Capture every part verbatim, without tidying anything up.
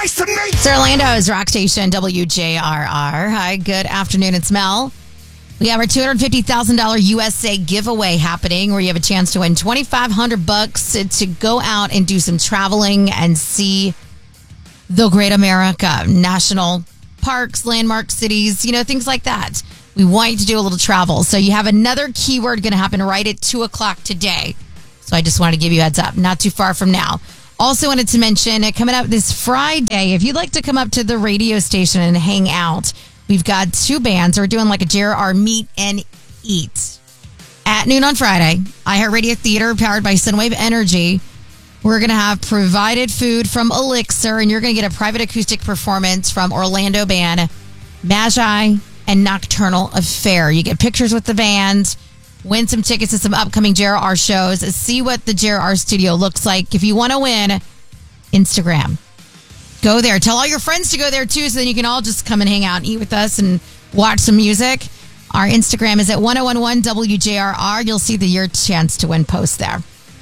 nice to meet you. It's Orlando's rock station, W J R R. Hi, good afternoon. It's Mel. We have our two hundred fifty thousand dollars U S A giveaway happening where you have a chance to win twenty-five hundred bucks to go out and do some traveling and see the great America, national parks, landmark cities, you know, things like that. We want you to do a little travel. So you have another keyword going to happen right at two o'clock today. So I just wanted to give you a heads up, not too far from now. Also wanted to mention, uh, coming up this Friday, if you'd like to come up to the radio station and hang out, we've got two bands. We're doing like a J R R meet and eat at noon on Friday. iHeartRadio Theater, powered by Sunwave Energy. We're going to have provided food from Elixir, and you're going to get a private acoustic performance from Orlando band Magi and Nocturnal Affair. You get pictures with the band, win some tickets to some upcoming J R R shows, see what the J R R studio looks like. If you want to win, Instagram. Go there. Tell all your friends to go there, too, so then you can all just come and hang out and eat with us and watch some music. Our Instagram is at ten eleven W J R R. You'll see the Your Chance to Win post there.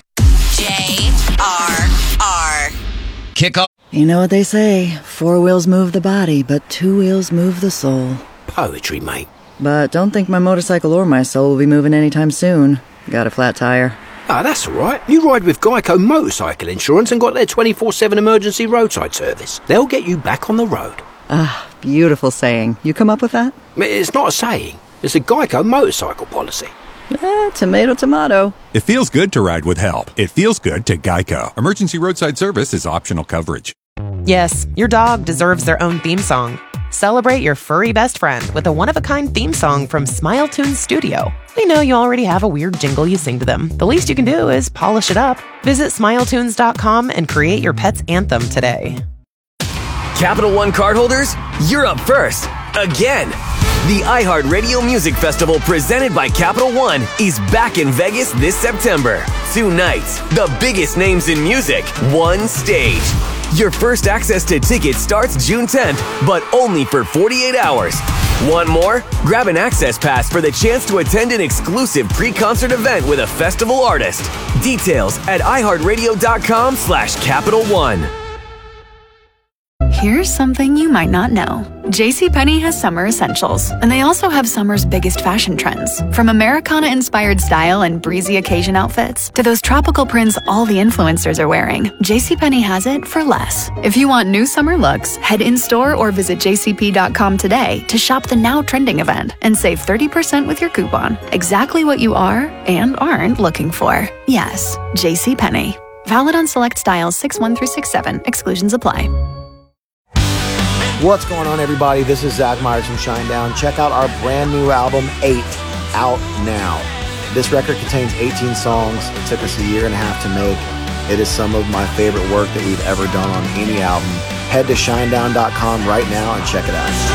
J R R. Kick off. You know what they say, four wheels move the body, but two wheels move the soul. Poetry, mate. But don't think my motorcycle or my soul will be moving anytime soon. Got a flat tire. Ah, that's all right. You ride with Geico Motorcycle Insurance and got their twenty-four seven emergency roadside service. They'll get you back on the road. Ah, beautiful saying. You come up with that? It's not a saying. It's a Geico motorcycle policy. Eh, tomato, tomato. It feels good to ride with help. It feels good to Geico. Emergency roadside service is optional coverage. Yes, your dog deserves their own theme song. Celebrate your furry best friend with a one-of-a-kind theme song from Smile Tunes Studio. We know you already have a weird jingle you sing to them. The least you can do is polish it up. Visit smile tunes dot com and create your pet's anthem today. Capital One cardholders, you're up first. Again. The iHeartRadio Music Festival presented by Capital One is back in Vegas this September. Two nights, the biggest names in music, one stage. Your first access to tickets starts June tenth, but only for forty-eight hours. Want more? Grab an access pass for the chance to attend an exclusive pre-concert event with a festival artist. Details at iHeartRadio.com slash Capital One. Here's something you might not know. JCPenney has summer essentials, and they also have summer's biggest fashion trends. From Americana-inspired style and breezy occasion outfits to those tropical prints all the influencers are wearing, JCPenney has it for less. If you want new summer looks, head in-store or visit j c p dot com today to shop the now trending event and save thirty percent with your coupon. Exactly what you are and aren't looking for. Yes, JCPenney. Valid on select styles six one through six seven. Exclusions apply. What's going on, everybody? This is Zach Myers from Shinedown. Check out our brand new album, eight, out now. This record contains eighteen songs. It took us a year and a half to make. It is some of my favorite work that we've ever done on any album. Head to shinedown dot com right now and check it out.